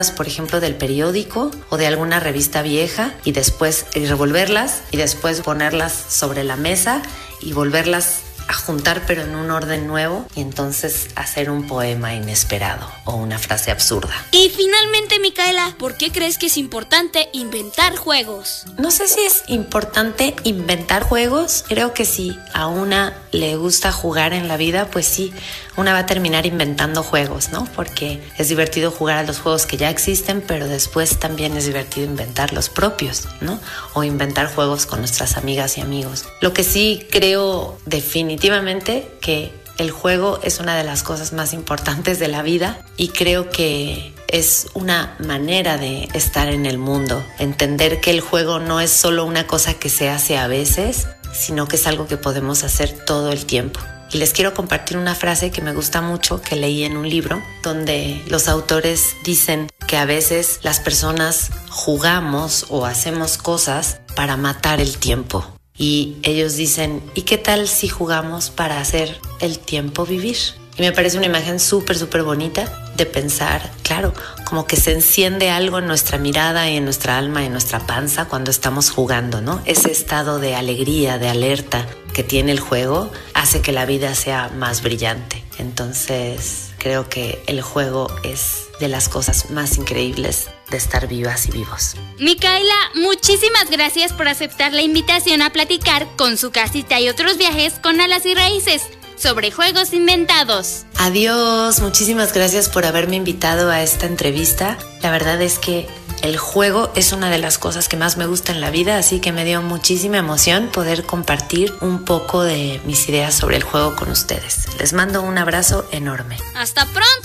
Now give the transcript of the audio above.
por ejemplo, del periódico o de alguna revista vieja y después revolverlas y después ponerlas sobre la mesa y volverlas a juntar pero en un orden nuevo y entonces hacer un poema inesperado o una frase absurda. Y finalmente, Micaela, ¿por qué crees que es importante inventar juegos? No sé si es importante inventar juegos. Creo que si a una le gusta jugar en la vida, pues sí, una va a terminar inventando juegos, ¿no? Porque es divertido jugar a los juegos que ya existen, pero después también es divertido inventar los propios, ¿no? O inventar juegos con nuestras amigas y amigos. Lo que sí creo definitivamente que el juego es una de las cosas más importantes de la vida y creo que es una manera de estar en el mundo. Entender que el juego no es solo una cosa que se hace a veces, sino que es algo que podemos hacer todo el tiempo. Y les quiero compartir una frase que me gusta mucho, que leí en un libro, donde los autores dicen que a veces las personas jugamos o hacemos cosas para matar el tiempo. Y ellos dicen, ¿y qué tal si jugamos para hacer el tiempo vivir? Y me parece una imagen súper bonita de pensar, claro, como que se enciende algo en nuestra mirada y en nuestra alma y en nuestra panza cuando estamos jugando, ¿no? Ese estado de alegría, de alerta que tiene el juego hace que la vida sea más brillante. Entonces, creo que el juego es de las cosas más increíbles de estar vivas y vivos. Micaela, muchísimas gracias por aceptar la invitación a platicar con Su Casita y Otros Viajes con Alas y Raíces sobre juegos inventados. Adiós, muchísimas gracias por haberme invitado a esta entrevista. La verdad es que el juego es una de las cosas que más me gusta en la vida, así que me dio muchísima emoción poder compartir un poco de mis ideas sobre el juego con ustedes. Les mando un abrazo enorme. ¡Hasta pronto!